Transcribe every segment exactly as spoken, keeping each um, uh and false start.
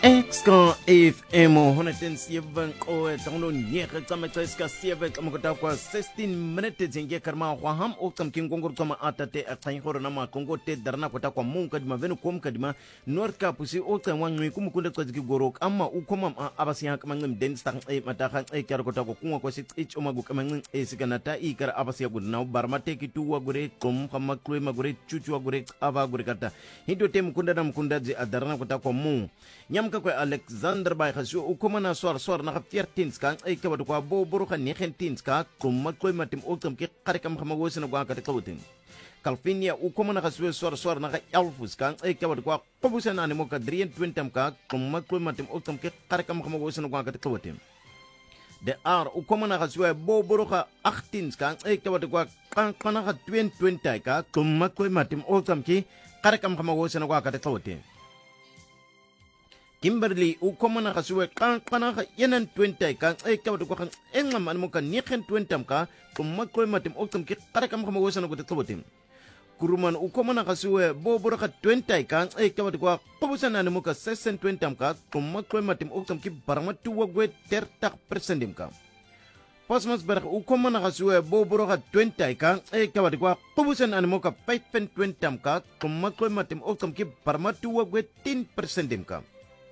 Exka F M honderdseven qoe tanglo nyege tsamaisa ska seven kamokota kwa sixteen minutes nge karma kwa ham o tsamkin kongor tsama atate atsain hore na ma kongo te darna kota kwa munka dima venu kom kadima north kapusi o tsamwa ngwe kumukunda tsaki gorok amma u koma abasiya kamangem den stang e mataga e kar kota ko kunwa ko sit ich o magu kamangem e siganata i kar abasiya gudna barmate kitu wa gure kom kama klwe magure chuchu wa gure ava gure kata hindo tem mukunda na mukunda je adarna kota kwa mu nyam kwa Alexander by Hasu ukomana swar swar na thirteen ska ay kabad kwa bo boro ka nineteen ska kuma koy matim oktam ki qarikam khamago sina kwa ka tawtin Calvinia ukomana Hasu swar swar na elfu ska ay kabad kwa pabusan animo ka twenty ka kuma koy matim oktam ki qarikam khamago sina kwa ka tawtin de ar ukomana Hasu bo boro ka eighteen ska ay kabad kwa kana ka twenty ka kuma koy matim oktam ki qarikam khamago sina kwa ka tawtin Kimberly ukomana kasuwe kan kana yenan twenty kan e kawto ko kan engam an mo kan niken twenty ka kuma koy matim oktam ki qarakam khama wosana ko tlobotim kuruman ukomana kasuwe bo boraka twenty kan e kawto ko qobusan an mo ka sixteen twenty ka kuma koy matim oktam ki baramatu wagwe thirty percent ka Pasmas barak ukomana kasuwe bo boraka twenty kan e kawto ko qobusan an mo ka five twenty ka kuma koy matim oktam ki baramatu wagwe ten percent ka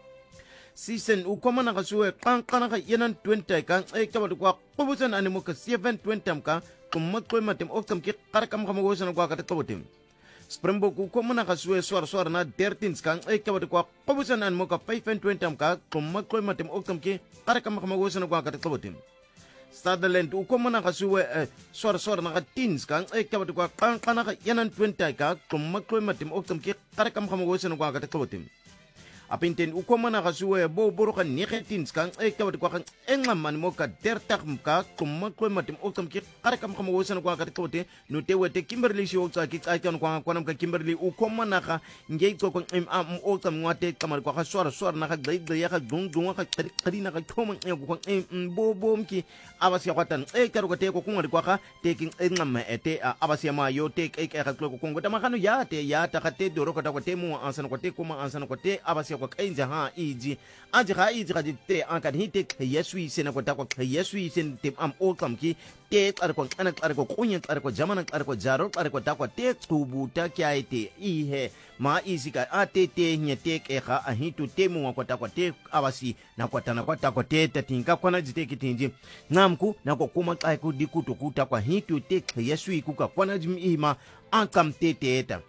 Season ukomana kasuwe kan kana ka yenan twenty kan e kabad kwa qobusan animo ka seven twenty ka kuma koy matim oktam ki qarakam khamagosan kwa ka tawotim Springbok ukomana kasuwe swar swar na thirteen kan e kabad kwa qobusan animo ka five twenty ka kuma koy matim oktam ki qarakam khamagosan kwa ka tawotim Sutherland ukomana kasuwe swar swar na ten kan e kabad kwa kan kana ka yenan twenty ka kuma koy matim oktam ki qarakam khamagosan kwa ka tawotim Apinten ukomana kasuwe bo boro kan nineteen kan e kawat kwa kan engam man mo ka dertak mka kuma koy matim oktam ki qarakam khama wosan kwa ka kawte no te wete Kimberly shi okta ki aitan kwa kwa nam ka Kimberly ukomana ka ngey ko ko em am oktam ngate kamar kwa swar swar na ka dai dai ka dung dung ka kari na ka koma e ko em bo bo mki abasi kwatan e karo ka te ko kunga kwa ka taking engam ete abasi ma yo te e ka ko ko ngota makano ya te ya ta ka te doro ka ta ko te mu ansan ko te kuma ansan ko te abasi kwa kainja ha iji aji ha iji ka te an kan hite yeswi sena ko ta ko yeswi sen te am okam ki te tsar ko kana tsar ko kunya tsar ko jamana tsar ko jaro tsar ko ta ko te tubuta kya ite i he ma isi ka ate te nya te ke ha a hitu te mu ko ta ko te abasi na ko ta na ko ta ko te ta tinka kona jite kitinji ngamku na ko kuma tsai ko dikuto kuta ko hitu te yeswi ku ka kona jimi ma an kam te te ta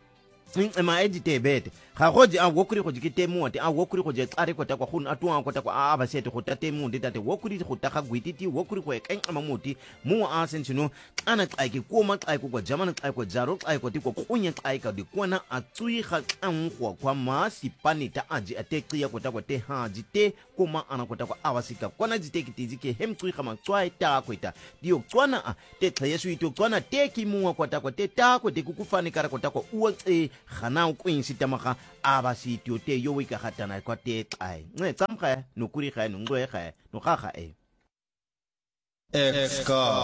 ma edite bete ga goji a wokuri go dikite mo te a wokuri go je tsare ko ta kwa khun atu a ko ta kwa a ba sete go ta te mo ndita te wokuri go ta ga gwititi wokuri go e kan ama moti mo a sensino ana tsaiki ko ma tsaiko go jamana tsaiko jaro tsaiko ti ko kunya tsaika di kona a tsui ga kan go kwa ma sipani ta aji ate tsiya ko ta ko te ha ji te ko ma ana ko ta kwa a wasika kona ji te kiti ke hem tsui ga ma tswai ta ko ita di o tswana a te tsaye su ito tswana te ki mo ko ta ko te ta ko te ku kufani kara ko ta ko uwa tse gana o kwinsi tamaka aba sitio te yo wika hatana kwa te ai nge tsamkha no kuri kha no ngwe kha no kha kha e Exka